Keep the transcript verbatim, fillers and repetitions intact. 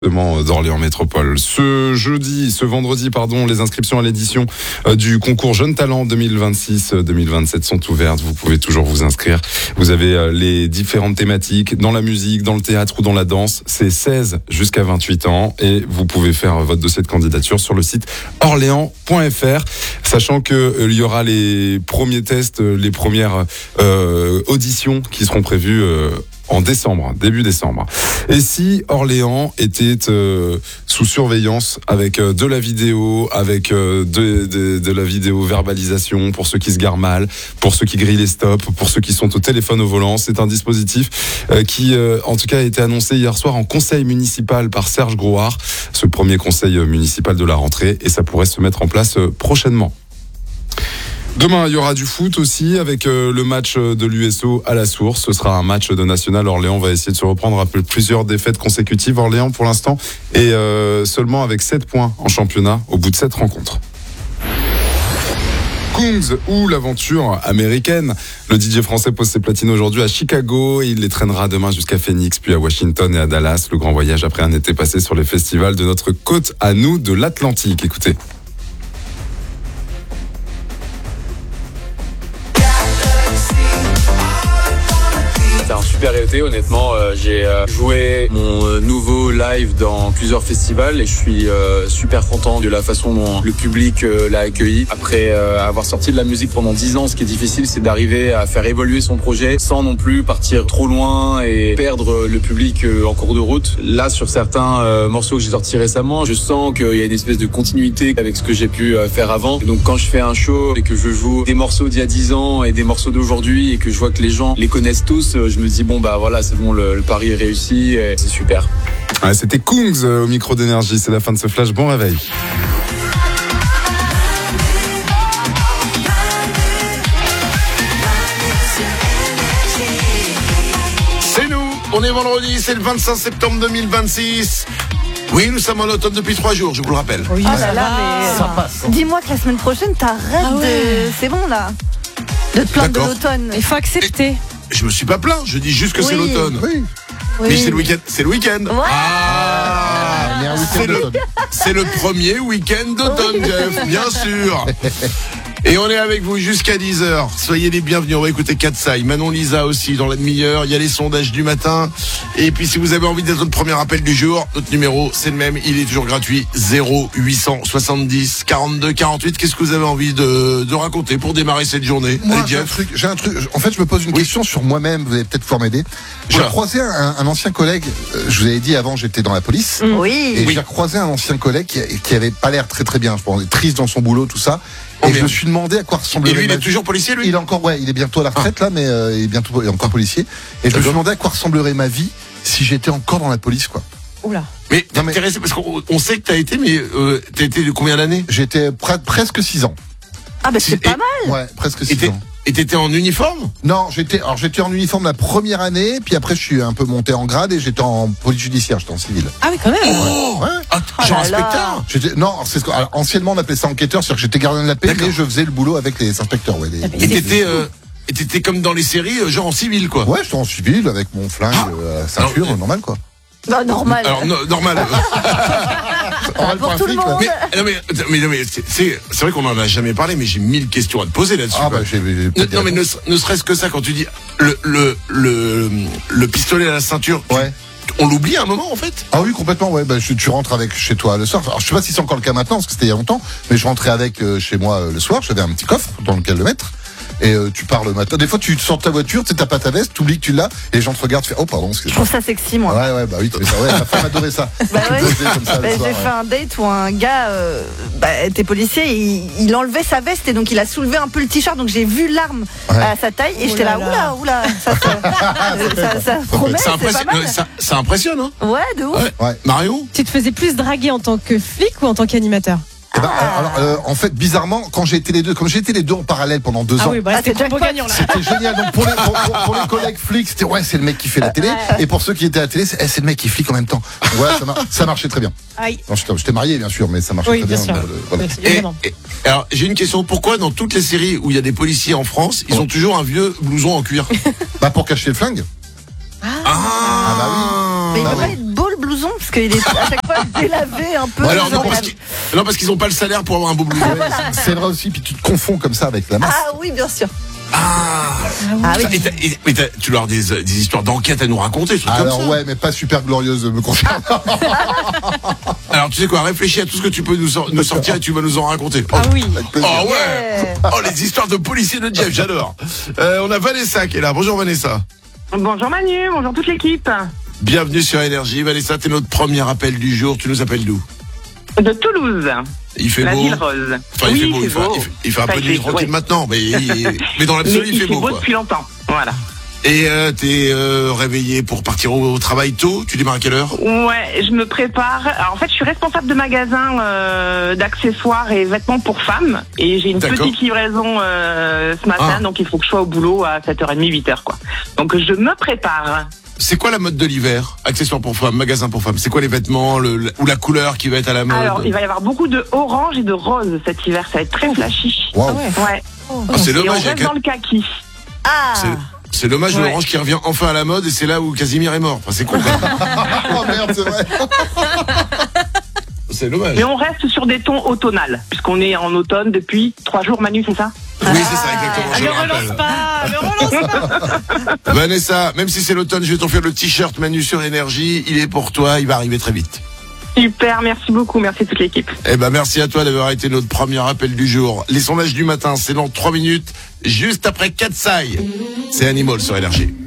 d'Orléans Métropole. Ce jeudi, ce vendredi, pardon, les inscriptions à l'édition euh, du concours Jeunes Talents deux mille vingt-six deux mille vingt-sept sont ouvertes. Vous pouvez toujours vous inscrire. Vous avez euh, les différentes thématiques dans la musique, dans le théâtre ou dans la danse. C'est seize jusqu'à vingt-huit ans et vous pouvez faire votre dossier de candidature sur le site orléans point f r. Sachant que euh, il y aura les premiers tests, les premières euh, auditions qui seront prévues euh, en décembre, début décembre. Et si Orléans était euh, sous surveillance avec euh, de la vidéo, avec euh, de, de, de la vidéo verbalisation pour ceux qui se garent mal, pour ceux qui grillent les stops, pour ceux qui sont au téléphone au volant, c'est un dispositif euh, qui, euh, en tout cas, a été annoncé hier soir en conseil municipal par Serge Grouard, ce premier conseil municipal de la rentrée, et ça pourrait se mettre en place euh, prochainement. Demain, il y aura du foot aussi avec euh, le match de l'U S O à la source. Ce sera un match de national. Orléans va essayer de se reprendre après plusieurs défaites consécutives. Orléans pour l'instant est euh, seulement avec sept points en championnat au bout de sept rencontres. Kungs ou l'aventure américaine. Le D J français pose ses platines aujourd'hui à Chicago et il les traînera demain jusqu'à Phoenix, puis à Washington et à Dallas. Le grand voyage après un été passé sur les festivals de notre côte à nous de l'Atlantique. Écoutez. C'est un super été, honnêtement. Euh, j'ai euh, joué mon euh, nouveau live dans plusieurs festivals et je suis euh, super content de la façon dont le public euh, l'a accueilli. Après euh, avoir sorti de la musique pendant dix ans, ce qui est difficile, c'est d'arriver à faire évoluer son projet sans non plus partir trop loin et perdre le public euh, en cours de route. Là, sur certains euh, morceaux que j'ai sortis récemment, je sens qu'il y a une espèce de continuité avec ce que j'ai pu euh, faire avant. Et donc quand je fais un show et que je joue des morceaux d'il y a dix ans et des morceaux d'aujourd'hui et que je vois que les gens les connaissent tous, euh, je me dis bon bah voilà, c'est bon, le, le pari est réussi et c'est super. Ouais, c'était Kungs au micro d'énergie, c'est la fin de ce flash, bon réveil. C'est nous, on est vendredi, c'est le vingt-cinq septembre deux mille vingt-six. Oui, nous sommes en automne depuis trois jours, je vous le rappelle. Oui, oh là là, mais ça passe. Dis-moi que la semaine prochaine, t'arrêtes Ah ouais. de... C'est bon, là. De te plaindre de D'accord. l'automne. Il faut accepter. Je me suis pas plaint, je dis juste que Oui. c'est l'automne. Oui. Mais c'est le week-end, c'est le week-end. Ouais. Ah, Mais un week-end c'est le, d'automne. c'est le premier week-end d'automne, Jeff, bien sûr. Et on est avec vous jusqu'à dix heures. Soyez les bienvenus. On va écouter Katsai, Manon Lisa aussi dans la demi-heure. Il y a les sondages du matin. Et puis si vous avez envie d'être notre premier appel du jour, notre numéro c'est le même. Il est toujours gratuit. zéro huit cent soixante-dix quarante-deux quarante-huit. Qu'est-ce que vous avez envie de, de raconter pour démarrer cette journée? Moi, Allez, j'ai un Jeff. truc, j'ai un truc. En fait, je me pose une Oui. question sur moi-même. Vous allez peut-être pouvoir m'aider. J'ai Oula. croisé un, un ancien collègue. euh, Je vous avais dit avant, j'étais dans la police. Oui. Et Oui. j'ai croisé un ancien collègue qui, qui avait pas l'air très très bien. Je pense, triste dans son boulot, tout ça. Oh, Et je merde. me suis demandé à quoi Et ressemblerait lui, il ma est vie. toujours policier, lui? Il est encore, ouais, il est bientôt à la retraite là, mais euh, il est bientôt, il est encore policier. Et je me D'accord. suis demandé à quoi ressemblerait ma vie si j'étais encore dans la police, quoi. Oula. Mais t'es Non, mais- intéressé parce qu'on on sait que t'as été, mais euh, t'as été de combien d'années? J'étais pre- presque six ans. Ah, bah c'est Et- pas mal. Ouais, presque Et six t'es- ans. Et t'étais en uniforme? Non, j'étais, alors j'étais en uniforme la première année, puis après je suis un peu monté en grade et j'étais en police judiciaire, j'étais en civil. Ah oui, quand même. Oh, Ouais. Ah, Oh genre là là. inspecteur? J'étais, non, c'est ce que, alors, anciennement on appelait ça enquêteur, c'est-à-dire que j'étais gardien de la paix, D'accord. mais je faisais le boulot avec les inspecteurs, ouais. les- Et t'étais, euh, et t'étais comme dans les séries, euh, genre en civil, quoi. Ouais, j'étais en civil avec mon flingue, Ah. euh, ceinture, Alors, normal quoi. Bah, normal. Alors no- normal. Normal pour un tout le flic, là. monde. mais, non, mais, mais, non, mais c'est, c'est, c'est vrai qu'on en a jamais parlé, mais j'ai mille questions à te poser là-dessus. Ah quoi. bah j'ai, j'ai Ne- peut-être des non mais ne, réponses. ne serait-ce que ça, quand tu dis le le le, le pistolet à la ceinture, tu- Ouais. on l'oublie à un moment en fait. Ah oui, complètement, ouais. Bah, je, tu rentres avec chez toi le soir. Alors, je sais pas si c'est encore le cas maintenant, parce que c'était il y a longtemps, mais je rentrais avec euh, chez moi euh, le soir. J'avais un petit coffre dans lequel le mettre. Et euh, tu pars le matin. Des fois, tu sors de ta voiture, tu sais, t'as pas ta veste, t'oublies que tu l'as, et les gens te regardent, tu fais, oh, pardon, Je excuse-moi. trouve ça sexy, moi. Ouais, ouais, bah oui, tu fais ça. Ouais, ma femme adorait ça. Bah Tu ouais. posais comme ça le Bah, soir, j'ai ouais. fait un date où un gars euh, bah, était policier, il, il enlevait sa veste et donc il a soulevé un peu le t-shirt, donc j'ai vu l'arme Ouais. à sa taille et Oh j'étais là là, là. oula, oula, ça, ça, ça, ça promet, Ça, c'est pas impressionne, mal. euh, ça, ça impressionne, hein. Ouais, de ouf. Ouais. Ouais. Mario. Tu te faisais plus draguer en tant que flic ou en tant qu'animateur? Eh ben, euh, alors, euh, en fait, bizarrement, quand j'ai été les deux, comme j'ai été les deux en parallèle pendant deux Ah ans, oui, bah Ah, c'était c'est combo jackpot. gagnant là. c'était génial. Donc pour les, pour, pour- pour les collègues flics, c'était ouais, c'est le mec qui fait la télé. Et pour ceux qui étaient à la télé, c'est, eh, c'est le mec qui flic en même temps. Donc, voilà, ça, mar- ça marchait très bien. Aïe. Non, j'étais, j'étais marié, bien sûr, mais ça marchait Oui, très bien bien. sûr. euh, voilà. Oui, Et, évidemment. et- alors j'ai une question. Pourquoi dans toutes les séries où il y a des policiers en France, ils ont toujours un vieux blouson en cuir? Bah pour cacher le flingue. Ah, bah oui. Mais il Ah peut ouais. pas être beau le blouson, parce qu'il est à chaque fois délavé un peu. Bon, alors, non, genre, parce il a- qu'ils, non, parce qu'ils ont pas le salaire pour avoir un beau blouson. C'est vrai aussi, puis tu te confonds comme ça avec la masse. Ah oui, bien sûr. Ah, Ah oui. Et t'as- et- mais t'as- tu dois avoir des, des histoires d'enquête à nous raconter, des trucs comme Alors ça. ouais, mais pas super glorieuse me concernant. Alors tu sais quoi, réfléchis à tout ce que tu peux nous, sor- nous sortir et tu vas nous en raconter. Ah oui. Oh ouais. Oh, les histoires de policiers de Jeff, j'adore. Euh, on a Vanessa qui est là. Bonjour Vanessa. Bonjour Manu, bonjour toute l'équipe. Bienvenue sur Énergie. Vanessa, t'es notre premier appel du jour. Tu nous appelles d'où? De Toulouse, Il fait la beau. ville rose. Enfin, il oui, fait beau. il Il fait fait, beau. il fait- il fait un Enfin, peu il de nuit fait- tranquille ouais. maintenant, mais, il- mais dans Mais l'absolu, il, il fait beau, quoi. depuis longtemps, voilà. Et euh, t'es euh, réveillé pour partir au, au travail tôt. Tu démarres à quelle heure? Ouais, je me prépare. Alors, en fait, je suis responsable de magasin euh, d'accessoires et vêtements pour femmes. Et j'ai une D'accord. petite livraison euh, ce matin, Ah. donc il faut que je sois au boulot à sept heures trente, huit heures, quoi. Donc je me prépare. C'est quoi la mode de l'hiver? Accessoires pour femmes, magasin pour femmes. C'est quoi les vêtements le, le- ou la couleur qui va être à la mode? Alors, il va y avoir beaucoup de orange et de rose cet hiver. Ça va être très flashy. Waouh. Ouais. Ah, c'est Et on dommage. il y a reste qu'à- dans le kaki. Ah. C'est- C'est dommage, Ouais. l'orange qui revient enfin à la mode et c'est là où Casimir est mort. Enfin, c'est con. quand même. Oh merde, c'est vrai. C'est dommage. Mais on reste sur des tons automnales, puisqu'on est en automne depuis trois jours, Manu, c'est ça? Oui, c'est ça, exactement. Ah, Je ne le relance rappelle. pas, ne relance pas. Vanessa, même si c'est l'automne, je vais t'offrir le t-shirt Manu sur Énergie. Il est pour toi, il va arriver très vite. Super, merci beaucoup, merci toute l'équipe. Eh ben, merci à toi d'avoir été notre premier appel du jour. Les sondages du matin, c'est dans trois minutes, juste après Katsai. C'est Animal sur Énergie.